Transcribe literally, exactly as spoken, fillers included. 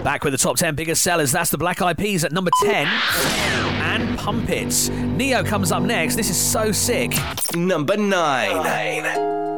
Back with the top ten biggest sellers, that's the Black Eyed Peas at number ten. And Pump It. Neo comes up next. This is so sick. Number nine.